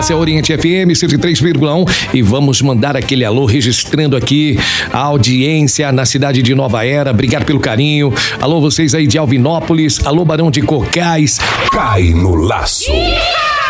Essa é a Oriente FM 103,1 e vamos mandar aquele alô registrando aqui a audiência na cidade de Nova Era. Obrigado pelo carinho. Alô, vocês aí de Alvinópolis. Alô, Barão de Cocais. Cai no laço.